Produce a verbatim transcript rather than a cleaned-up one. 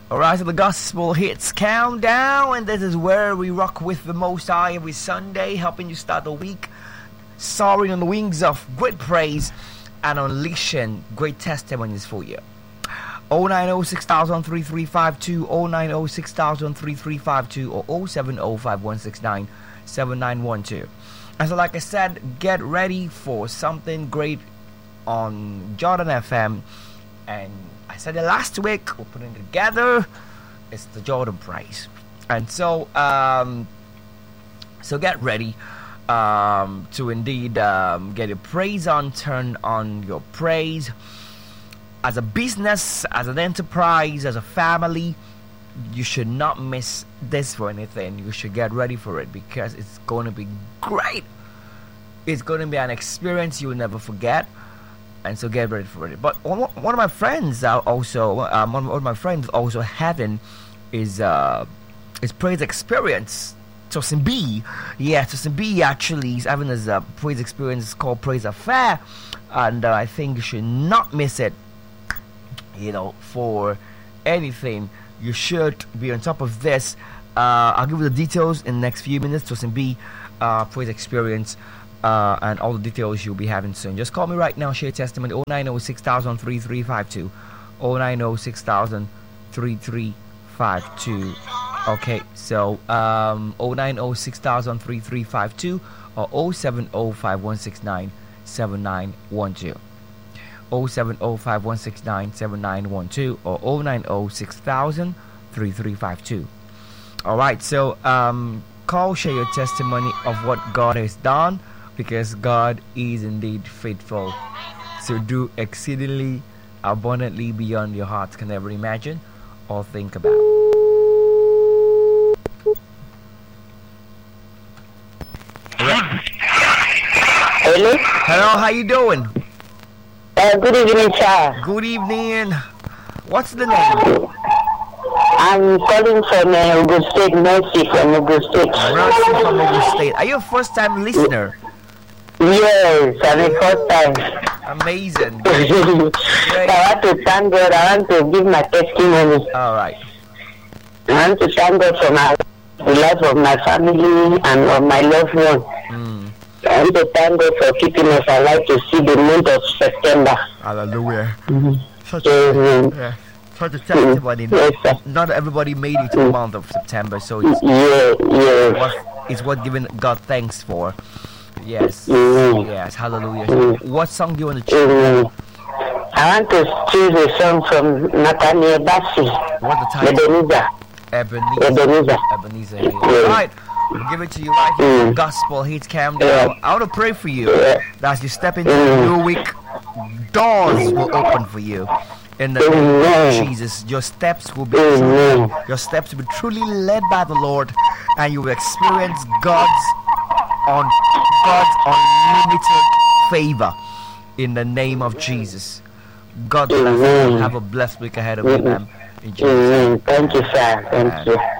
Alright, so the Gospel Hits Countdown, and this is where we rock with the Most High every Sunday, helping you start the week soaring on the wings of great praise and unleashing great testimonies for you. oh nine oh six thousand three three five two, oh nine oh six thousand three three five two, or oh seven oh five one six nine seven nine one two. And so, like I said, get ready for something great on Jordan F M. And I said it last week, we're putting it together. It's the Jordan Praise. And so, um, so get ready um, to indeed um, get your praise on, turn on your praise. As a business, as an enterprise, as a family, you should not miss this for anything. You should get ready for it because it's going to be great. It's going to be an experience you'll never forget. And so get ready for it. But one, one of my friends are also um, one of my friends also having is uh his praise experience. Tosin B, yeah, Tosin B actually is having his uh, praise experience called Praise Affair, and uh, I think you should not miss it. You know, for anything, you should be on top of this. Uh, I'll give you the details in the next few minutes. Tosin B, uh, praise experience. Uh, and all the details you'll be having soon. Just call me right now, share testimony. oh nine oh six thousand three three five two, oh nine oh six thousand three three five two. Okay, so um, oh nine oh six thousand three three five two or oh seven oh five one six nine seven nine one two. oh seven oh five one six nine seven nine one two or oh nine oh six thousand three three five two. Alright, so um, call, share your testimony of what God has done, because God is indeed faithful to do exceedingly abundantly beyond your heart can ever imagine or think about. Hello? Hello, how you doing? Uh, good evening, sir. Good evening. What's the name? I'm calling from uh, Ogun State, Mercy from Ogun State. Mercy from Ogun State. Are you a first-time listener? Yes, I'm a first time. Amazing. I want to thank God. I want to give my testimony. All right. I want to thank God for my, the life of my family and of my loved one. Mm. I want to thank God for keeping us alive to see the month of September. Hallelujah. Mm-hmm. Such a, Mm-hmm. yeah, such a testimony. Yes, sir. Not everybody made it to the month of September, so it's, Yeah, yeah. what, it's what giving God thanks for. Yes. Mm. Yes. Hallelujah. Mm. What song do you want to choose? Mm. I want to choose a song from Nathaniel Bassey. What's the title? Ebenezer. Ebenezer. Ebenezer. Ebenezer. All right. We'll give it to you right here. Mm. Gospel Hits Countdown. Yeah. I want to pray for you Yeah. that as you step into Mm. the new week, doors will open for you. In the name Amen. of Jesus, your steps will be Amen. your steps will be truly led by the Lord, and you will experience God's on God's unlimited favor in the name of Jesus. God bless you. Amen. Have a blessed week ahead of you, ma'am. In Jesus' Amen. name. Thank you, sir. Thank Amen. you.